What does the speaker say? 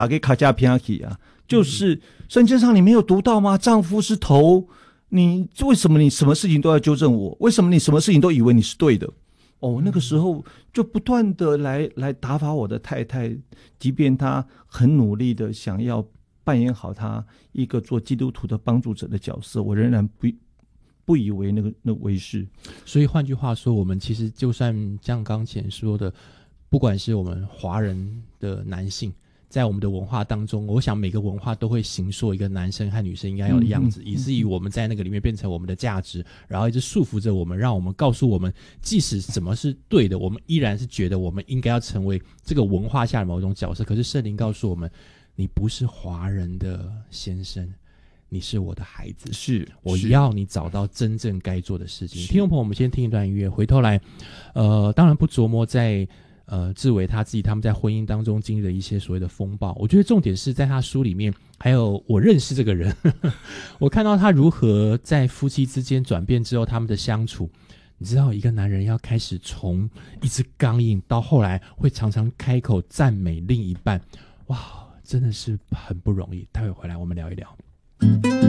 打给卡加皮亚基啊，就是圣经上你没有读到吗？丈夫是头，你为什么你什么事情都要纠正我？为什么你什么事情都以为你是对的？那个时候就不断的来打发我的太太，即便她很努力的想要扮演好她一个做基督徒的帮助者的角色，我仍然不以为那为是。 所以换句话说，我们其实就算像刚前说的，不管是我们华人的男性，在我们的文化当中，我想每个文化都会形塑一个男生和女生应该有的样子，以至于我们在那个里面变成我们的价值，然后一直束缚着我们，让我们告诉我们，即使什么是对的，我们依然是觉得我们应该要成为这个文化下的某种角色。可是圣灵告诉我们，你不是华人的先生，你是我的孩子， 是我要你找到真正该做的事情。听众朋友，我们先听一段音乐，回头来当然不琢磨在志伟他们在婚姻当中经历了一些所谓的风暴，我觉得重点是在他书里面，还有我认识这个人我看到他如何在夫妻之间转变之后他们的相处。你知道一个男人要开始从一直刚硬到后来会常常开口赞美另一半，哇，真的是很不容易。待会回来我们聊一聊。